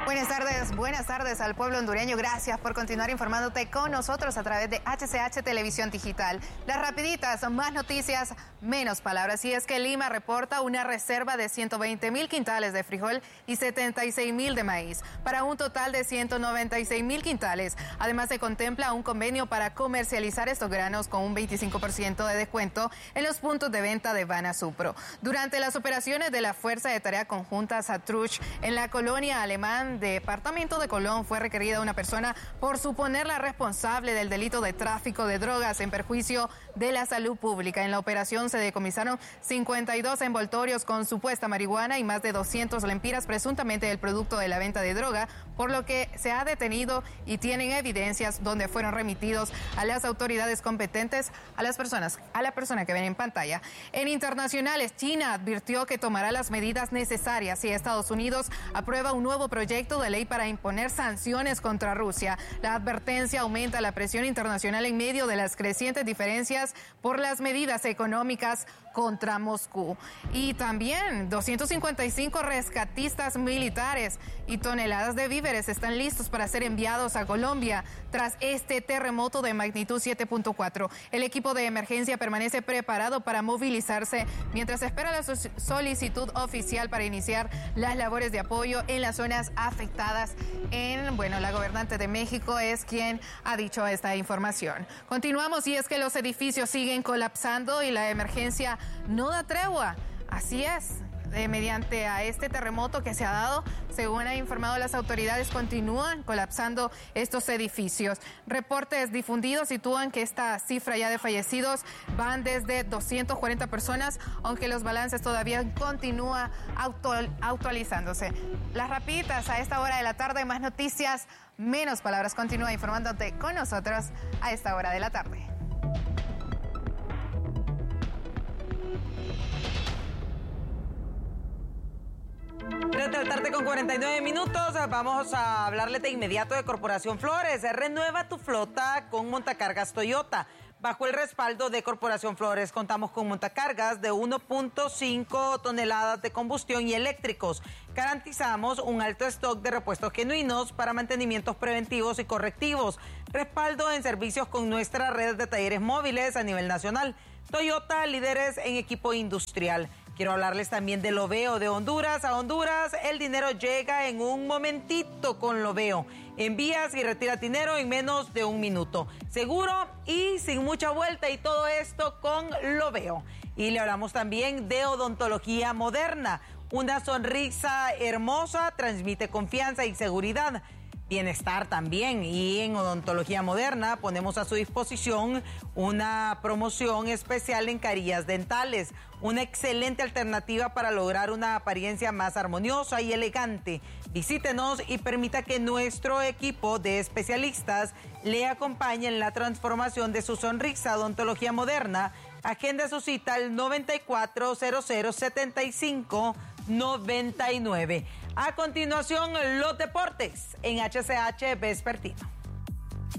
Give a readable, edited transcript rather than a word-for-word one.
Buenas tardes al pueblo hondureño. Gracias por continuar informándote con nosotros a través de HCH Televisión Digital. Las rapiditas, más noticias, menos palabras. Y es que Lima reporta una reserva de 120,000 quintales de frijol y 76,000 de maíz, para un total de 196,000 quintales. Además, se contempla un convenio para comercializar estos granos con un 25% de descuento en los puntos de venta de Banasupro. Durante las operaciones de la Fuerza de Tarea Conjunta Satruch en la colonia Alemán, departamento de Colón, fue requerida una persona por suponerla responsable del delito de tráfico de drogas en perjuicio de la salud pública. En la operación se decomisaron 52 envoltorios con supuesta marihuana y más de 200 lempiras, presuntamente el producto de la venta de droga, por lo que se ha detenido y tienen evidencias donde fueron remitidos a las autoridades competentes, a la persona que ven en pantalla. En internacionales, China advirtió que tomará las medidas necesarias si Estados Unidos aprueba un nuevo proyecto de ley para imponer sanciones contra Rusia. La advertencia aumenta la presión internacional en medio de las crecientes diferencias por las medidas económicas contra Moscú. Y también 255 rescatistas militares y toneladas de víveres están listos para ser enviados a Colombia tras este terremoto de magnitud 7.4. El equipo de emergencia permanece preparado para movilizarse mientras espera la solicitud oficial para iniciar las labores de apoyo en las zonas afectadas. La gobernante de México es quien ha dicho esta información. Continuamos, y es que los edificios siguen colapsando y la emergencia no da tregua. Así es. Mediante a este terremoto que se ha dado, según han informado las autoridades, continúan colapsando estos edificios. Reportes difundidos sitúan que esta cifra ya de fallecidos van desde 240 personas, aunque los balances todavía continúan actualizándose. Las rapiditas a esta hora de la tarde, más noticias, menos palabras. Continúa informándote con nosotros a esta hora de la tarde. 3 de la tarde con 49 minutos. Vamos a hablarle de inmediato de Corporación Flores. Renueva tu flota con montacargas Toyota. Bajo el respaldo de Corporación Flores, contamos con montacargas de 1.5 toneladas de combustión y eléctricos. Garantizamos un alto stock de repuestos genuinos para mantenimientos preventivos y correctivos. Respaldo en servicios con nuestra red de talleres móviles a nivel nacional. Toyota, líderes en equipo industrial. Quiero hablarles también de Loveo de Honduras. A Honduras el dinero llega en un momentito con Loveo. Envías y retiras dinero en menos de un minuto. Seguro y sin mucha vuelta, y todo esto con Loveo. Y le hablamos también de odontología moderna. Una sonrisa hermosa transmite confianza y seguridad. Bienestar también, y en Odontología Moderna ponemos a su disposición una promoción especial en carillas dentales, una excelente alternativa para lograr una apariencia más armoniosa y elegante. Visítenos y permita que nuestro equipo de especialistas le acompañe en la transformación de su sonrisa. Odontología Moderna, agenda su cita al 94007599. A continuación, los deportes en HCH Vespertino.